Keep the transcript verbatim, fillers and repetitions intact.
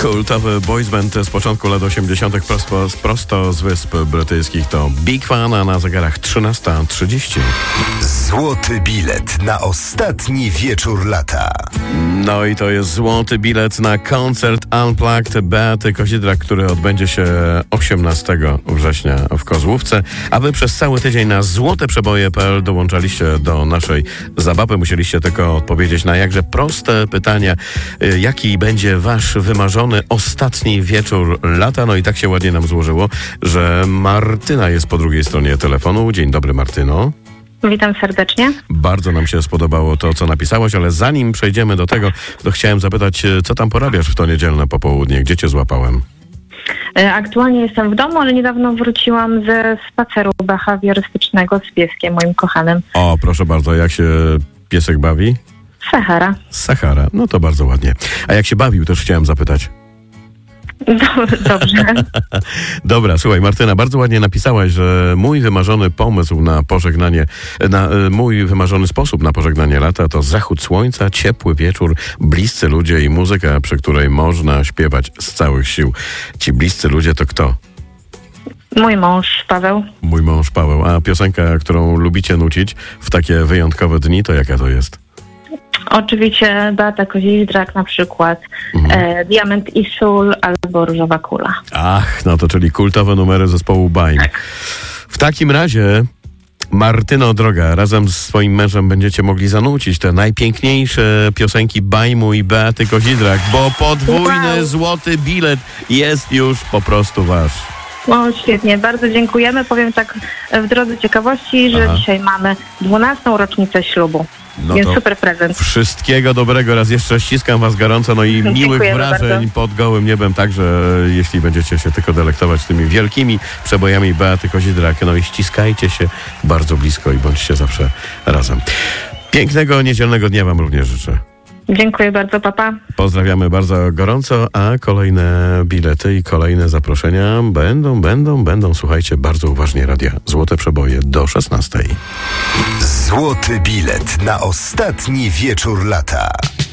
Kultowy boys band z początku lat osiemdziesiątych prosto, prosto z Wysp Brytyjskich to Big Fan, a na zegarach trzynasta trzydzieści. Złoty bilet na ostatni wieczór lata. No i to jest złoty bilet na koncert Unplugged Beaty Kozidrak, który odbędzie się osiemnastego września w Kozłówce. A wy przez cały tydzień na złoteprzeboje kropka p l dołączaliście do naszej zabawy. Musieliście tylko odpowiedzieć na jakże proste pytania, jaki będzie wasz wymarzony ostatni wieczór lata. No i tak się ładnie nam złożyło, że Martyna jest po drugiej stronie telefonu. Dzień dobry, Martyno. Witam serdecznie. Bardzo nam się spodobało to, co napisałaś, ale zanim przejdziemy do tego, to chciałem zapytać, co tam porabiasz w to niedzielne popołudnie? Gdzie cię złapałem? Aktualnie jestem w domu, ale niedawno wróciłam ze spaceru behawiorystycznego z pieskiem, moim kochanym. O, proszę bardzo, jak się piesek bawi? Sahara. Sahara, no to bardzo ładnie. A jak się bawił, też chciałem zapytać. Dobrze. Dobra, słuchaj, Martyna, bardzo ładnie napisałaś, że mój wymarzony pomysł na pożegnanie, na mój wymarzony sposób na pożegnanie lata to zachód słońca, ciepły wieczór, bliscy ludzie i muzyka, przy której można śpiewać z całych sił. Ci bliscy ludzie to kto? Mój mąż Paweł. Mój mąż Paweł. A piosenka, którą lubicie nucić w takie wyjątkowe dni, to jaka to jest? Oczywiście Beata Kozidrak na przykład, mhm. e, Diament i sól albo Różowa kula. Ach, no to czyli kultowe numery zespołu Baim. Tak. W takim razie, Martyno droga, razem z swoim mężem będziecie mogli zanucić te najpiękniejsze piosenki Bajmu i Beaty Kozidrak, bo podwójny wow. złoty bilet jest już po prostu wasz. No świetnie, bardzo dziękujemy. Powiem tak w drodze ciekawości, że Aha. dzisiaj mamy dwunastą rocznicę ślubu. No Więc super prezent. Wszystkiego dobrego. Raz jeszcze ściskam was gorąco, no i miłych wrażeń bardzo. Pod gołym niebem, także jeśli będziecie się tylko delektować tymi wielkimi przebojami Beaty Kozidrak, no i ściskajcie się bardzo blisko i bądźcie zawsze razem. Pięknego niedzielnego dnia wam również życzę. Dziękuję bardzo, papa. Pozdrawiamy bardzo gorąco, a kolejne bilety i kolejne zaproszenia będą, będą, będą, słuchajcie, bardzo uważnie radia Złote Przeboje do szesnastej. Złoty bilet na ostatni wieczór lata.